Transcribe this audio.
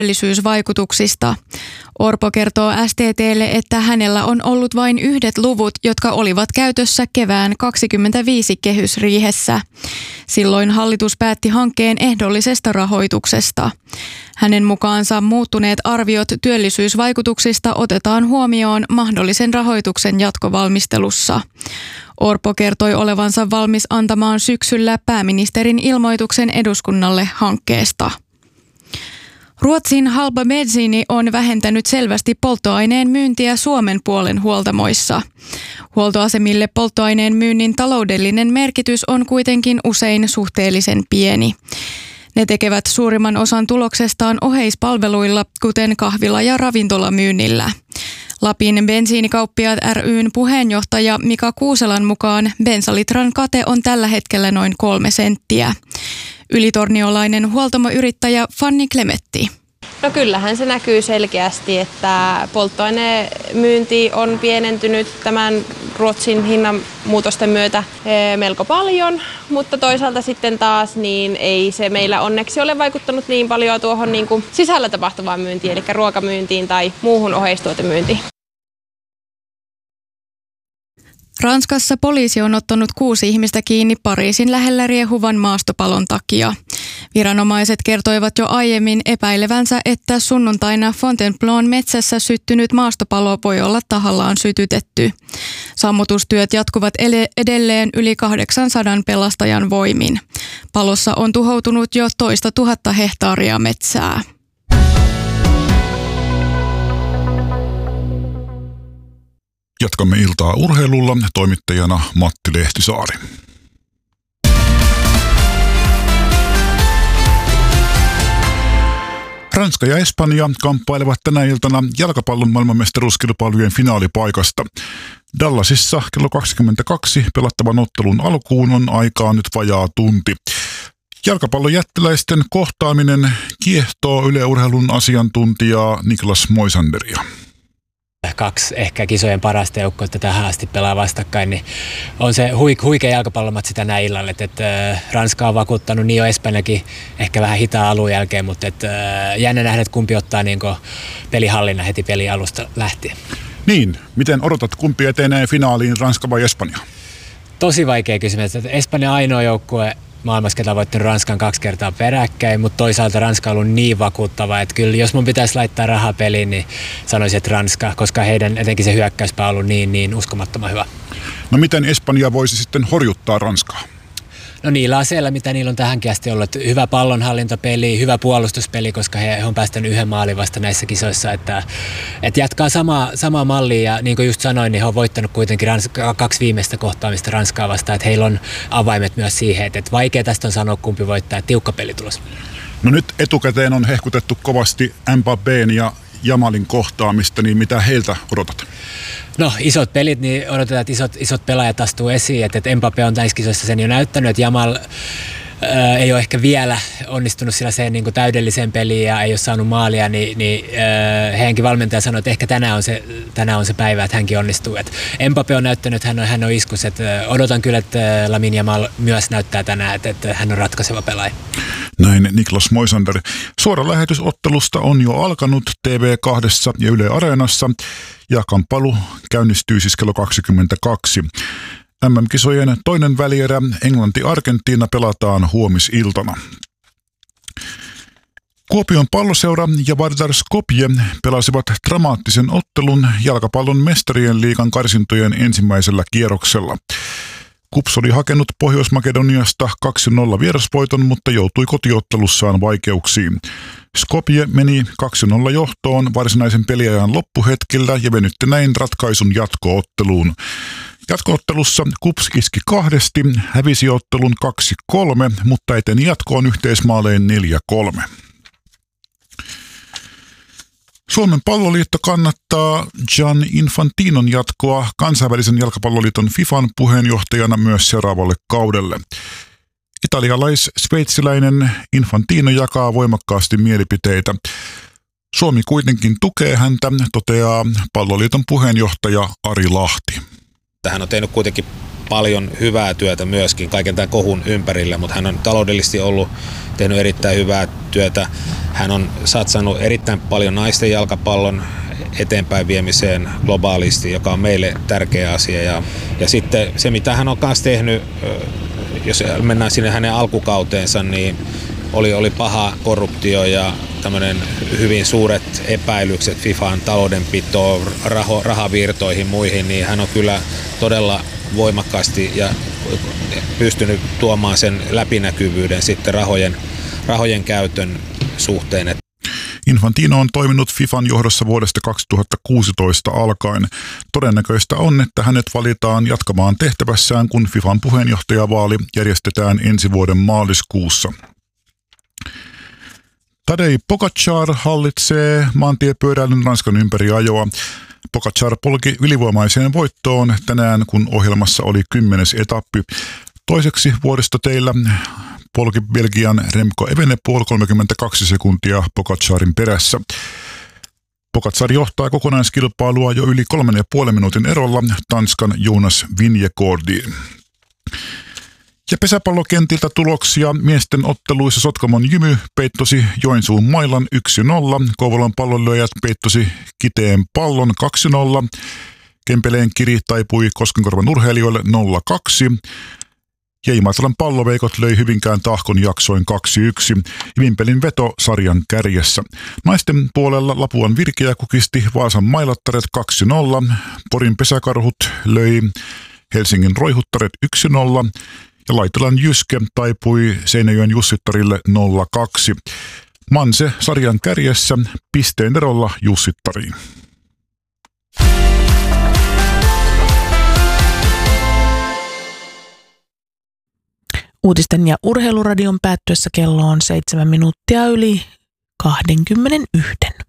työllisyysvaikutuksista. Orpo kertoo STT:lle, että hänellä on ollut vain yhdet luvut, jotka olivat käytössä kevään 2025 kehysriihessä. Silloin hallitus päätti hankkeen ehdollisesta rahoituksesta. Hänen mukaansa muuttuneet arviot työllisyysvaikutuksista otetaan huomioon mahdollisen rahoituksen jatkovalmistelussa. Orpo kertoi olevansa valmis antamaan syksyllä pääministerin ilmoituksen eduskunnalle hankkeesta. Ruotsin halpa bensiini on vähentänyt selvästi polttoaineen myyntiä Suomen puolen huoltamoissa. Huoltoasemille polttoaineen myynnin taloudellinen merkitys on kuitenkin usein suhteellisen pieni. Ne tekevät suurimman osan tuloksestaan oheispalveluilla, kuten kahvila- ja ravintolamyynnillä. Lapin bensiinikauppiaat ry:n puheenjohtaja Mika Kuuselan mukaan bensalitran kate on tällä hetkellä noin 3 senttiä. Ylitorniolainen huoltamoyrittäjä Fanni Klemetti. No kyllähän se näkyy selkeästi, että polttoainemyynti on pienentynyt tämän Ruotsin hinnan muutosten myötä melko paljon, mutta toisaalta sitten taas niin ei se meillä onneksi ole vaikuttanut niin paljon tuohon niin kuin sisällä tapahtuvaan myyntiin, eli ruokamyyntiin tai muuhun oheistuotemyyntiin. Ranskassa poliisi on ottanut 6 ihmistä kiinni Pariisin lähellä riehuvan maastopalon takia. Viranomaiset kertoivat jo aiemmin epäilevänsä, että sunnuntaina Fontainebleaun metsässä syttynyt maastopalo voi olla tahallaan sytytetty. Sammutustyöt jatkuvat edelleen yli 800 pelastajan voimin. Palossa on tuhoutunut jo 2 000 hehtaaria metsää. Jatkamme iltaa urheilulla, toimittajana Matti Lehtisaari. Ranska ja Espanja kamppailevat tänä iltana jalkapallon maailmanmestaruuskilpailujen finaalipaikasta. Dallasissa kello 22 pelattavan ottelun alkuun on aikaa nyt vajaa tunti. Jalkapallon jättiläisten kohtaaminen kiehtoo Yle Urheilun asiantuntijaa Niklas Moisanderia. 2 ehkä kisojen parasta joukkoa tähän asti pelaa vastakkain, niin on se huikea jalkapallomatsi tänä illalla. Että Ranska on vakuuttanut, niin jo Espanjakin ehkä vähän hitaan alun jälkeen, mutta jännä nähdä, että kumpi ottaa niin pelihallinnan heti pelin alusta lähtien. Niin, miten odotat, kumpi etenee finaaliin, Ranska vai Espanja? Tosi vaikea kysymys. Espanja ainoa joukkue maailmassa, ketä on voittanut Ranskan 2 kertaa peräkkäin, mutta toisaalta Ranska on ollut niin vakuuttava, että kyllä jos mun pitäisi laittaa rahaa peliin, niin sanoisin, että Ranska, koska heidän etenkin se hyökkäyspää on ollut niin uskomattoman hyvä. No miten Espanja voisi sitten horjuttaa Ranskaa? No niillä aseilla, mitä niillä on tähänkin asti ollut. Että hyvä pallonhallintapeli, hyvä puolustuspeli, koska he on päästänyt 1 maalin vasta näissä kisoissa. Että jatkaa samaa mallia ja niin kuin just sanoin, niin he on voittanut kuitenkin 2 viimeistä kohtaamista Ranskaa vastaan. Että heillä on avaimet myös siihen, että vaikea tästä on sanoa kumpi voittaa, tiukka pelitulos. No nyt etukäteen on hehkutettu kovasti Mbappén ja Jamalin kohtaamista, niin mitä heiltä odotat? No isot pelit, niin odotetaan, että isot pelaajat astuu esiin, että Mbappé on näissä kisoissa sen jo näyttänyt, että Jamal ei ole ehkä vielä onnistunut sellaiseen niin kuin täydelliseen peliin ja ei ole saanut maalia, niin heidänkin valmentaja sanoi, että ehkä tänään on se päivä, että hänkin onnistuu. Et Mbappé on näyttänyt, että hän on iskus. Odotan kyllä, että Lamine Yamal myös näyttää tänään, että hän on ratkaiseva pelaaja. Näin Niklas Moisander. Suora lähetysottelusta on jo alkanut TV2 ja Yle Areenassa ja kamppailu käynnistyy siis kello 22. MM-kisojen toinen välierä Englanti-Argentiina pelataan huomisiltana. Kuopion palloseura ja Vardar Skopje pelasivat dramaattisen ottelun jalkapallon mestarien liigan karsintojen ensimmäisellä kierroksella. KuPS oli hakenut Pohjois-Makedoniasta 2-0 vierasvoiton, mutta joutui kotiottelussaan vaikeuksiin. Skopje meni 2-0 johtoon varsinaisen peliajan loppuhetkellä ja venytti näin ratkaisun jatkootteluun. Jatkoottelussa KuPS iski 2, hävisi ottelun 2-3, mutta eteni jatkoon yhteismaalein 4-3. Suomen palloliitto kannattaa Gian Infantinon jatkoa kansainvälisen jalkapalloliiton FIFAn puheenjohtajana myös seuraavalle kaudelle. Italialais-sveitsiläinen Infantino jakaa voimakkaasti mielipiteitä. Suomi kuitenkin tukee häntä, toteaa palloliiton puheenjohtaja Ari Lahti. Hän on tehnyt kuitenkin paljon hyvää työtä myöskin kaiken tämän kohun ympärillä, mutta hän on taloudellisesti ollut tehnyt erittäin hyvää työtä. Hän on satsannut erittäin paljon naisten jalkapallon eteenpäin viemiseen globaalisti, joka on meille tärkeä asia. Ja sitten se, mitä hän on kanssa tehnyt, jos mennään sinne hänen alkukauteensa, niin oli paha korruptio ja tämmöinen hyvin suuret epäilykset FIFAn taloudenpitoon, rahavirtoihin muihin, niin hän on kyllä todella voimakkaasti ja pystynyt tuomaan sen läpinäkyvyyden sitten rahojen käytön suhteen. Infantino on toiminut FIFAn johdossa vuodesta 2016 alkaen. Todennäköistä on, että hänet valitaan jatkamaan tehtävässään, kun FIFAn puheenjohtajavaali järjestetään ensi vuoden maaliskuussa. Tadej Pogačar hallitsee maantiepyöräilyn Ranskan ympäri ajoa. Pogačar polki ylivoimaiseen voittoon tänään, kun ohjelmassa oli 10. etappi. Toiseksi vuoristoteillä polki Belgian Remco Evenepoel 32 sekuntia Pogačarin perässä. Pogačar johtaa kokonaiskilpailua jo yli 3,5 minuutin erolla Tanskan Jonas Vingegaardiin. Ja pesäpallokentiltä tuloksia. Miesten otteluissa Sotkamon Jymy peittosi Joensuun Mailan 1-0. Kouvolan pallonlyöjät peittosi Kiteen Pallon 2-0. Kempeleen Kiri taipui Koskenkorvan urheilijoille 0-2. Ja Imatran palloveikot löi Hyvinkään Tahkon jaksoin 2-1. Vimpelin veto sarjan kärjessä. Naisten puolella Lapuan Virkeä kukisti Vaasan Mailattaret 2-0. Porin pesäkarhut löi Helsingin Roihuttaret 1-0. Ja Laitelan Jyske taipui Seinäjoen Jussittarille 0-2. Manse sarjan kärjessä pisteen erolla Jussittariin. Uutisten ja urheiluradion päättyessä kello on 7 minuuttia yli 21.